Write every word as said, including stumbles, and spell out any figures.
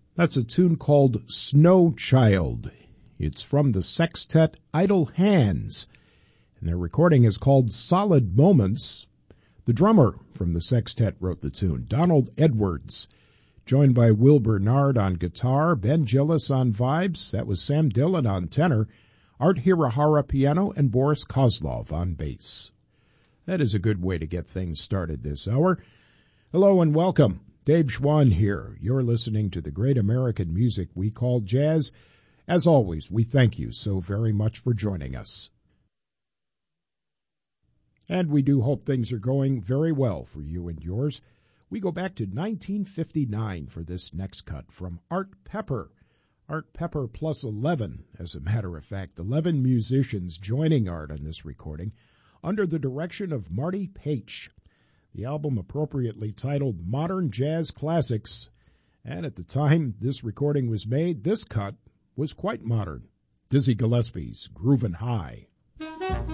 That's a tune called Snow Child. It's from the sextet Idle Hands, and their recording is called Solid Moments. The drummer from the sextet wrote the tune, Donald Edwards, joined by Will Bernard on guitar, Ben Gillis on vibes, that was Sam Dillon on tenor, Art Hirahara piano, and Boris Kozlov on bass. That is a good way to get things started this hour. Hello and welcome. Dave Schwann here. You're listening to the great American music we call jazz. As always, we thank you so very much for joining us. And we do hope things are going very well for you and yours. We go back to nineteen fifty-nine for this next cut from Art Pepper. Art Pepper plus eleven, as a matter of fact, eleven musicians joining Art on this recording under the direction of Marty Paich. The album appropriately titled Modern Jazz Classics, and at the time this recording was made, this cut was quite modern. Dizzy Gillespie's Groovin' High.